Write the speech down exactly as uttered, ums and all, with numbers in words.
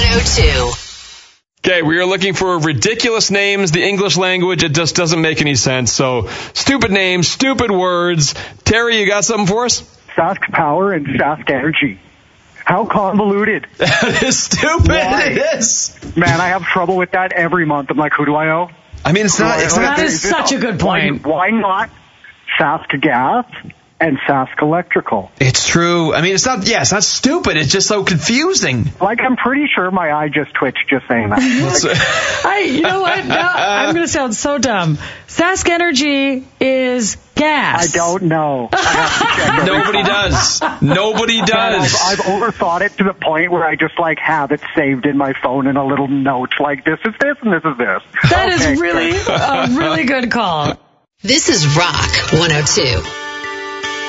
oh two. Okay, we are looking for ridiculous names. The English language, it just doesn't make any sense. So, stupid names, stupid words. Terry, you got something for us? Sask Power and Sask Energy. How convoluted. That is stupid. Why? It is. Man, I have trouble with that every month. I'm like, who do I owe? I mean, it's Who not... do I It's owe? not That is such a good point. Why, why not Sask Gas and Sask Electrical? It's true. I mean, it's not... Yeah, it's not stupid. It's just so confusing. Like, I'm pretty sure my eye just twitched just saying that. I, you know what? Now, I'm going to sound so dumb. Sask Energy is gas. I don't know. I have to check every Nobody time. does. Nobody does. I've, I've overthought it to the point where I just like have it saved in my phone in a little note, like this is this and this is this. That Okay, is really good. a really good call. This is Rock one oh two.